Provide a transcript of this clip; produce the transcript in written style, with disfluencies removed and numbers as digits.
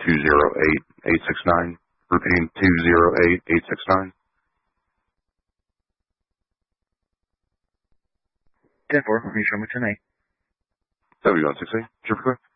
208-869. Repeating, 208-869. 10-4, reach number 10-8. W168, Jupiter.